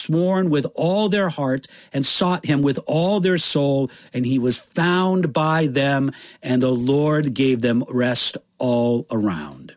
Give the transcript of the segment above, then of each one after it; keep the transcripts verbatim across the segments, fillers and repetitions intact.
sworn with all their heart and sought him with all their soul, and he was found by them, and the Lord gave them rest all around.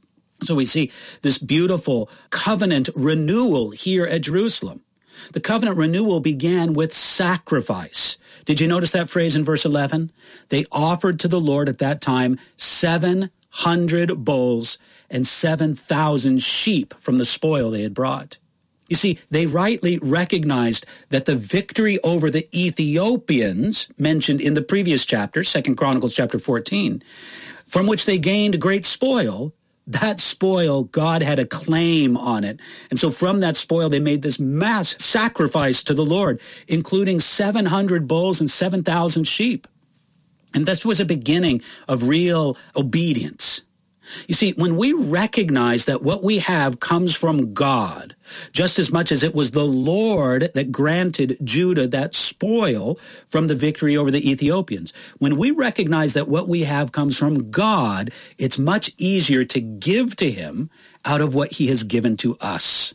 So we see this beautiful covenant renewal here at Jerusalem. The covenant renewal began with sacrifice. Did you notice that phrase in verse eleven? They offered to the Lord at that time seven hundred bulls and seven thousand sheep from the spoil they had brought. You see, they rightly recognized that the victory over the Ethiopians mentioned in the previous chapter, Second Chronicles chapter fourteen, from which they gained great spoil, that spoil, God had a claim on it. And so from that spoil, they made this mass sacrifice to the Lord, including seven hundred bulls and seven thousand sheep. And this was a beginning of real obedience. You see, when we recognize that what we have comes from God, just as much as it was the Lord that granted Judah that spoil from the victory over the Ethiopians, when we recognize that what we have comes from God, it's much easier to give to him out of what he has given to us.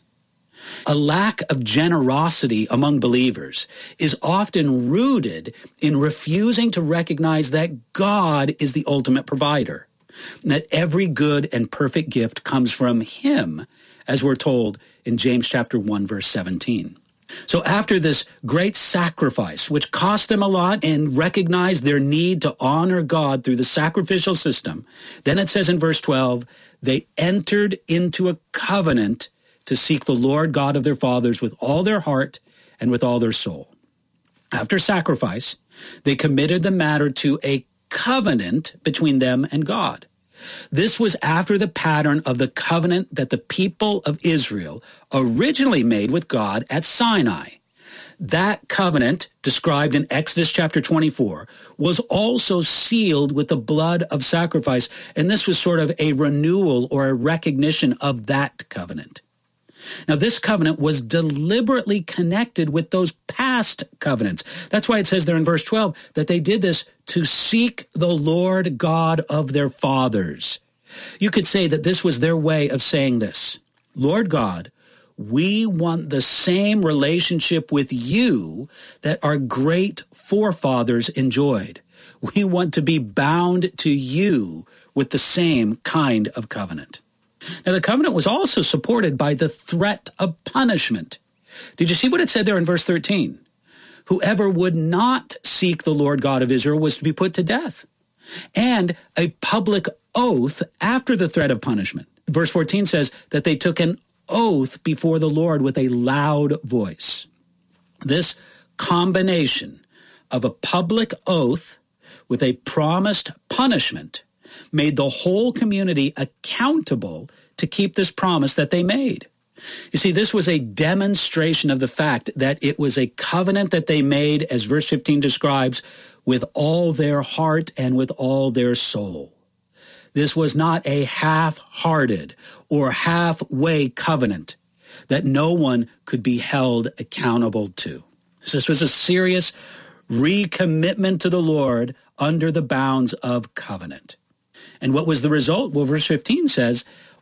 A lack of generosity among believers is often rooted in refusing to recognize that God is the ultimate provider, that every good and perfect gift comes from him, as we're told in James chapter one, verse seventeen. So after this great sacrifice, which cost them a lot and recognized their need to honor God through the sacrificial system, then it says in verse twelve, they entered into a covenant to seek the Lord God of their fathers with all their heart and with all their soul. After sacrifice, they committed the matter to a covenant between them and God. This was after the pattern of the covenant that the people of Israel originally made with God at Sinai. That covenant, described in Exodus chapter twenty-four, was also sealed with the blood of sacrifice, and this was sort of a renewal or a recognition of that covenant. Now, this covenant was deliberately connected with those past covenants. That's why it says there in verse twelve that they did this to seek the Lord God of their fathers. You could say that this was their way of saying this: Lord God, we want the same relationship with you that our great forefathers enjoyed. We want to be bound to you with the same kind of covenant. Now, the covenant was also supported by the threat of punishment. Did you see what it said there in verse thirteen? Whoever would not seek the Lord God of Israel was to be put to death. And a public oath after the threat of punishment. Verse fourteen says that they took an oath before the Lord with a loud voice. This combination of a public oath with a promised punishment made the whole community accountable to keep this promise that they made. You see, this was a demonstration of the fact that it was a covenant that they made, as verse fifteen describes, with all their heart and with all their soul. This was not a half-hearted or halfway covenant that no one could be held accountable to. So this was a serious recommitment to the Lord under the bounds of covenant. And what was the result? Well, verse fifteen says,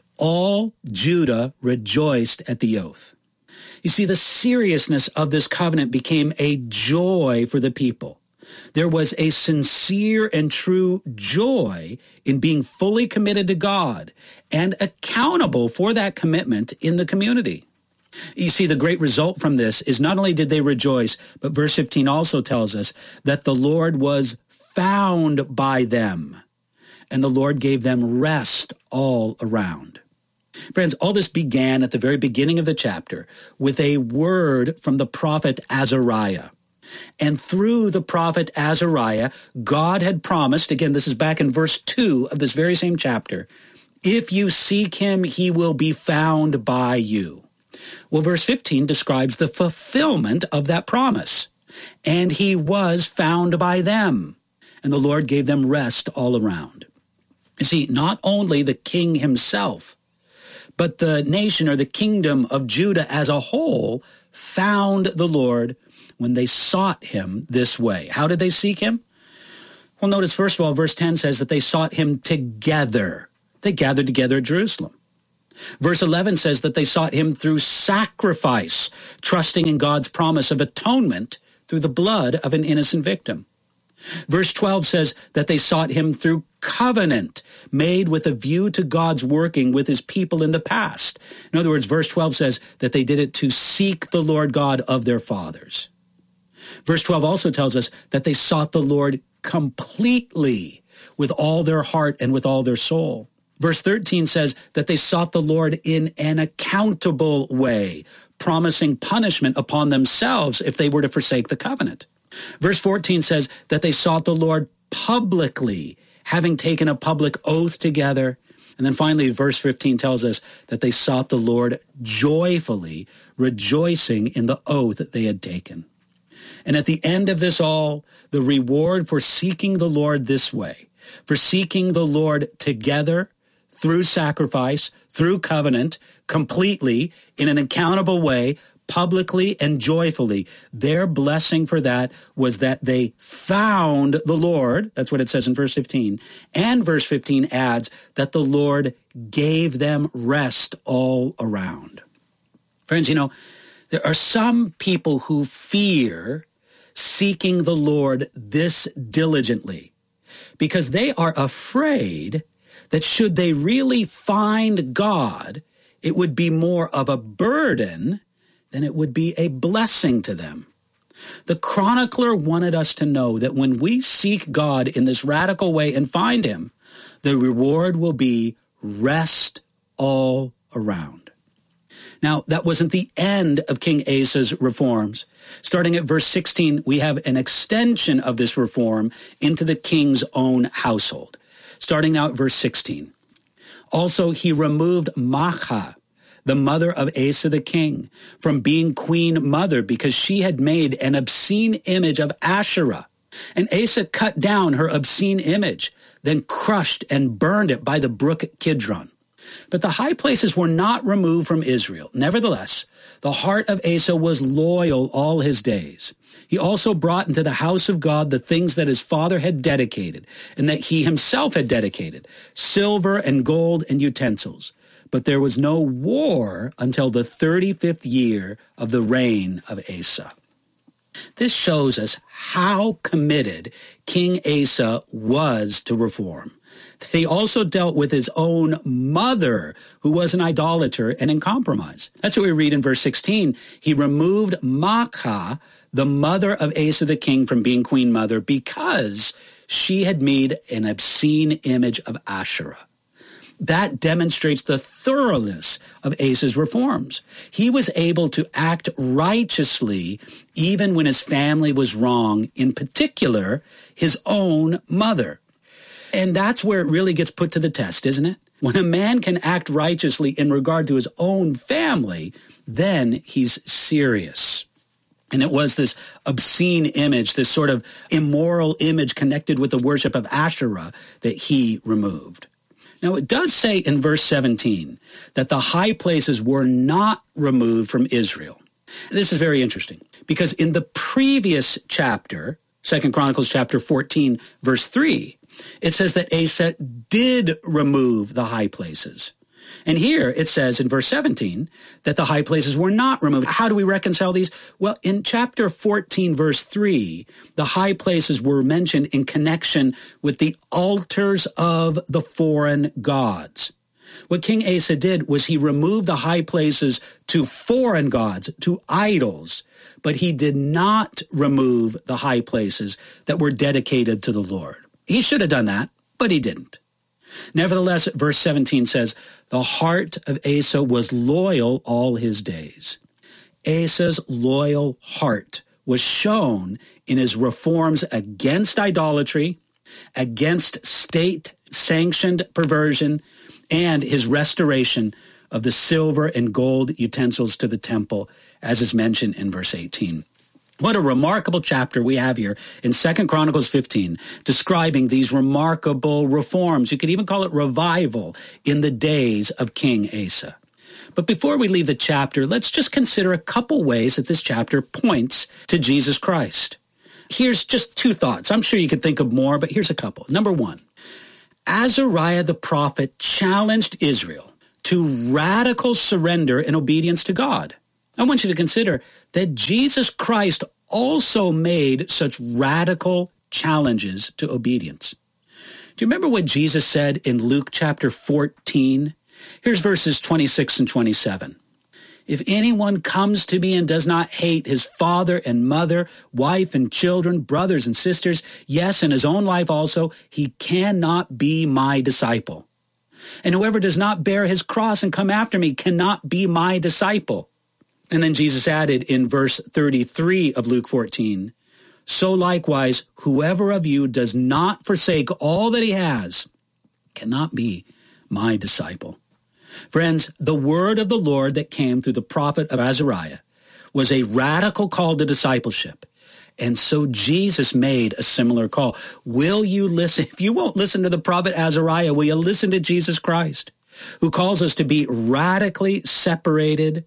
all Judah rejoiced at the oath. You see, the seriousness of this covenant became a joy for the people. There was a sincere and true joy in being fully committed to God and accountable for that commitment in the community. You see, the great result from this is not only did they rejoice, but verse fifteen also tells us that the Lord was found by them, and the Lord gave them rest all around. Friends, all this began at the very beginning of the chapter with a word from the prophet Azariah. And through the prophet Azariah, God had promised, again, this is back in verse two of this very same chapter, if you seek him, he will be found by you. Well, verse fifteen describes the fulfillment of that promise. And he was found by them, and the Lord gave them rest all around. You see, not only the king himself, but the nation or the kingdom of Judah as a whole found the Lord when they sought him this way. How did they seek him? Well, notice, first of all, verse ten says that they sought him together. They gathered together at Jerusalem. Verse eleven says that they sought him through sacrifice, trusting in God's promise of atonement through the blood of an innocent victim. Verse twelve says that they sought him through covenant, made with a view to God's working with his people in the past. In other words, verse twelve says that they did it to seek the Lord God of their fathers. Verse twelve also tells us that they sought the Lord completely, with all their heart and with all their soul. Verse thirteen says that they sought the Lord in an accountable way, promising punishment upon themselves if they were to forsake the covenant. Verse fourteen says that they sought the Lord publicly, having taken a public oath together. And then finally, verse fifteen tells us that they sought the Lord joyfully, rejoicing in the oath that they had taken. And at the end of this all, the reward for seeking the Lord this way, for seeking the Lord together, through sacrifice, through covenant, completely, in an accountable way, publicly and joyfully. Their blessing for that was that they found the Lord. That's what it says in verse fifteen. And verse fifteen adds that the Lord gave them rest all around. Friends, you know, there are some people who fear seeking the Lord this diligently because they are afraid that should they really find God, it would be more of a burden than it would be a blessing to them. The chronicler wanted us to know that when we seek God in this radical way and find him, the reward will be rest all around. Now, that wasn't the end of King Asa's reforms. Starting at verse sixteen, we have an extension of this reform into the king's own household. Starting now at verse sixteen. Also, he removed Maachah, the mother of Asa the king, from being queen mother because she had made an obscene image of Asherah. And Asa cut down her obscene image, then crushed and burned it by the brook Kidron. But the high places were not removed from Israel. Nevertheless, the heart of Asa was loyal all his days. He also brought into the house of God the things that his father had dedicated and that he himself had dedicated, silver and gold and utensils. But there was no war until the thirty-fifth year of the reign of Asa. This shows us how committed King Asa was to reform. That he also dealt with his own mother, who was an idolater and in compromise. That's what we read in verse sixteen. He removed Maachah, the mother of Asa the king, from being queen mother because she had made an obscene image of Asherah. That demonstrates the thoroughness of Asa's reforms. He was able to act righteously even when his family was wrong, in particular, his own mother. And that's where it really gets put to the test, isn't it? When a man can act righteously in regard to his own family, then he's serious. And it was this obscene image, this sort of immoral image connected with the worship of Asherah that he removed. Now, it does say in verse seventeen that the high places were not removed from Israel. This is very interesting because in the previous chapter, Second Chronicles chapter fourteen, verse three, it says that Asa did remove the high places. And here it says in verse seventeen that the high places were not removed. How do we reconcile these? Well, in chapter fourteen, verse three, the high places were mentioned in connection with the altars of the foreign gods. What King Asa did was he removed the high places to foreign gods, to idols, but he did not remove the high places that were dedicated to the Lord. He should have done that, but he didn't. Nevertheless, verse seventeen says, the heart of Asa was loyal all his days. Asa's loyal heart was shown in his reforms against idolatry, against state-sanctioned perversion, and his restoration of the silver and gold utensils to the temple, as is mentioned in verse eighteen. What a remarkable chapter we have here in Second Chronicles fifteen, describing these remarkable reforms. You could even call it revival in the days of King Asa. But before we leave the chapter, let's just consider a couple ways that this chapter points to Jesus Christ. Here's just two thoughts. I'm sure you could think of more, but here's a couple. Number one, Azariah the prophet challenged Israel to radical surrender and obedience to God. I want you to consider that Jesus Christ also made such radical challenges to obedience. Do you remember what Jesus said in Luke chapter fourteen? Here's verses twenty-six and twenty-seven. If anyone comes to me and does not hate his father and mother, wife and children, brothers and sisters, yes, and his own life also, he cannot be my disciple. And whoever does not bear his cross and come after me cannot be my disciple. And then Jesus added in verse thirty-three of Luke fourteen, so likewise, whoever of you does not forsake all that he has cannot be my disciple. Friends, the word of the Lord that came through the prophet of Azariah was a radical call to discipleship. And so Jesus made a similar call. Will you listen? If you won't listen to the prophet Azariah, will you listen to Jesus Christ, who calls us to be radically separated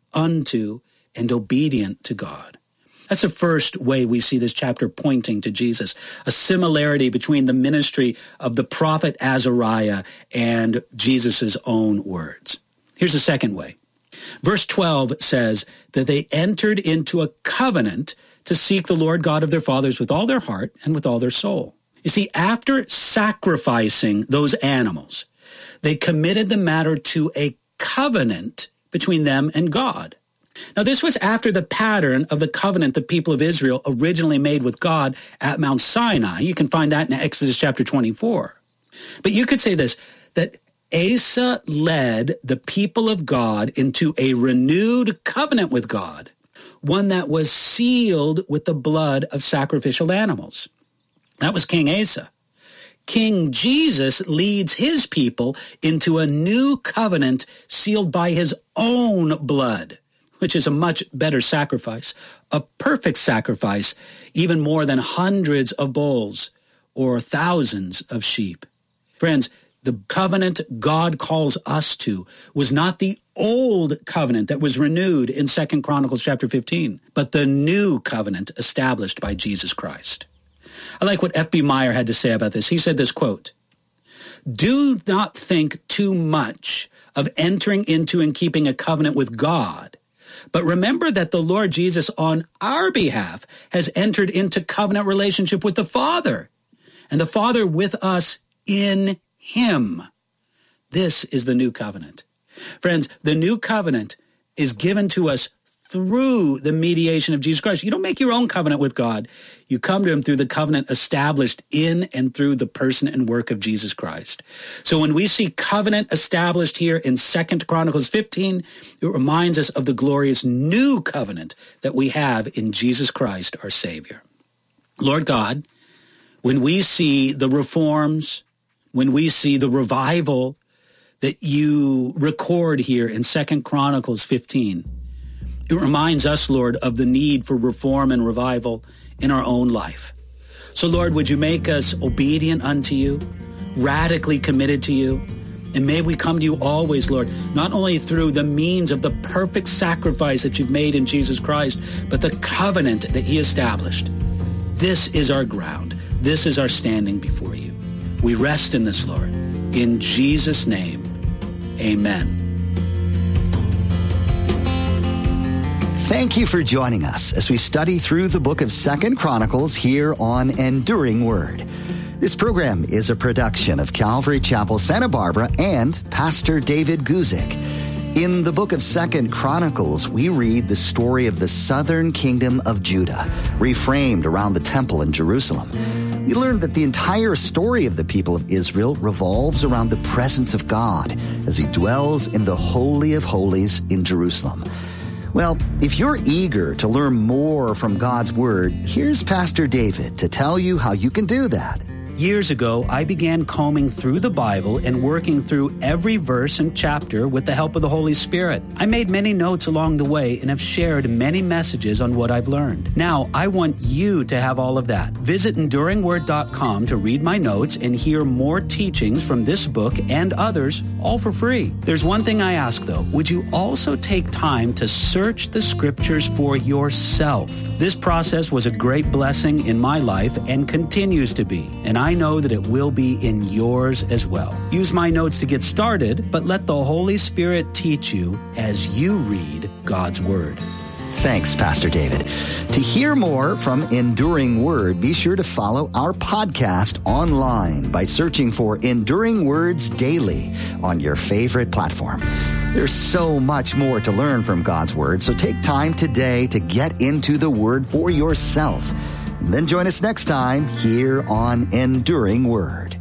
unto and obedient to God? That's the first way we see this chapter pointing to Jesus, a similarity between the ministry of the prophet Azariah and Jesus' own words. Here's the second way. Verse twelve says that they entered into a covenant to seek the Lord God of their fathers with all their heart and with all their soul. You see, after sacrificing those animals, they committed the matter to a covenant between them and God. Now, this was after the pattern of the covenant the people of Israel originally made with God at Mount Sinai. You can find that in Exodus chapter twenty-four. But you could say this, that Asa led the people of God into a renewed covenant with God, one that was sealed with the blood of sacrificial animals. That was King Asa. King Jesus leads his people into a new covenant sealed by his own blood, which is a much better sacrifice, a perfect sacrifice, even more than hundreds of bulls or thousands of sheep. Friends, the covenant God calls us to was not the old covenant that was renewed in Second Chronicles chapter fifteen, but the new covenant established by Jesus Christ. I like what F B Meyer had to say about this. He said this, quote, "Do not think too much of entering into and keeping a covenant with God, but remember that the Lord Jesus on our behalf has entered into covenant relationship with the Father, and the Father with us in him. This is the new covenant." Friends, the new covenant is given to us through the mediation of Jesus Christ. You don't make your own covenant with God. You come to him through the covenant established in and through the person and work of Jesus Christ. So when we see covenant established here in Second Chronicles fifteen, it reminds us of the glorious new covenant that we have in Jesus Christ, our Savior. Lord God, when we see the reforms, when we see the revival that you record here in Second Chronicles fifteen, it reminds us, Lord, of the need for reform and revival in our own life. So, Lord, would you make us obedient unto you, radically committed to you, and may we come to you always, Lord, not only through the means of the perfect sacrifice that you've made in Jesus Christ, but the covenant that he established. This is our ground. This is our standing before you. We rest in this, Lord. In Jesus' name, amen. Thank you for joining us as we study through the book of Second Chronicles here on Enduring Word. This program is a production of Calvary Chapel, Santa Barbara, and Pastor David Guzik. In the book of Second Chronicles, we read the story of the southern kingdom of Judah, reframed around the temple in Jerusalem. We learn that the entire story of the people of Israel revolves around the presence of God as he dwells in the Holy of Holies in Jerusalem. Well, if you're eager to learn more from God's Word, here's Pastor David to tell you how you can do that. Years ago, I began combing through the Bible and working through every verse and chapter with the help of the Holy Spirit. I made many notes along the way and have shared many messages on what I've learned. Now, I want you to have all of that. Visit enduring word dot com to read my notes and hear more teachings from this book and others, all for free. There's one thing I ask, though. Would you also take time to search the Scriptures for yourself? This process was a great blessing in my life and continues to be, and I I know that it will be in yours as well. Use my notes to get started, but let the Holy Spirit teach you as you read God's Word. Thanks, Pastor David. To hear more from Enduring Word, be sure to follow our podcast online by searching for Enduring Words Daily on your favorite platform. There's so much more to learn from God's Word, so take time today to get into the Word for yourself. Then join us next time here on Enduring Word.